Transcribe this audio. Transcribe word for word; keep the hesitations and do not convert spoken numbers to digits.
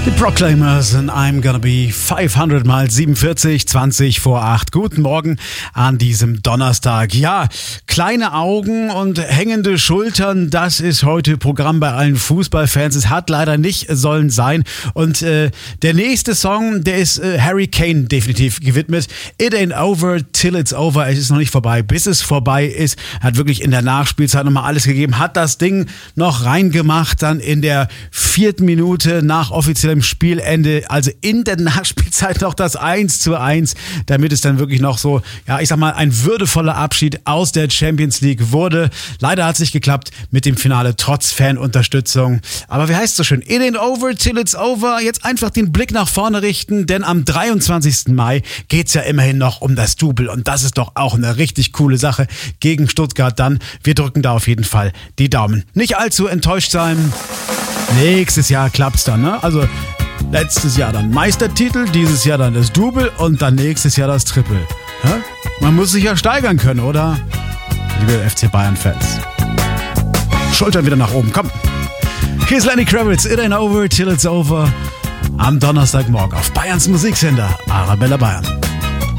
Die Proclaimers and I'm gonna be fünfhundert mal siebenundvierzig, zwanzig vor acht. Guten Morgen an diesem Donnerstag. Ja, kleine Augen und hängende Schultern, das ist heute Programm bei allen Fußballfans. Es hat leider nicht sollen sein. Und äh, der nächste Song, der ist äh, Harry Kane definitiv gewidmet. It ain't over till it's over. Es ist noch nicht vorbei, bis es vorbei ist. Hat wirklich in der Nachspielzeit nochmal alles gegeben. Hat das Ding noch reingemacht, dann in der vierten Minute nach offiziellem Spielende, also in der Nachspielzeit noch das eins zu eins, damit es dann wirklich noch so, ja, ich sag mal, ein würdevoller Abschied aus der Champions League wurde. Leider hat es nicht geklappt mit dem Finale, trotz Fanunterstützung. Aber wie heißt es so schön? It ain't over till it's over. Jetzt einfach den Blick nach vorne richten, denn am dreiundzwanzigsten Mai geht's ja immerhin noch um das Double und das ist doch auch eine richtig coole Sache gegen Stuttgart dann. Wir drücken da auf jeden Fall die Daumen. Nicht allzu enttäuscht sein. Nächstes Jahr klappt's dann, ne? Also letztes Jahr dann Meistertitel, dieses Jahr dann das Double und dann nächstes Jahr das Triple. Hä? Man muss sich ja steigern können, oder? Liebe F C Bayern-Fans. Schultern wieder nach oben, komm. Hier ist Lenny Kravitz, It ain't over till it's over. Am Donnerstagmorgen auf Bayerns Musiksender Arabella Bayern.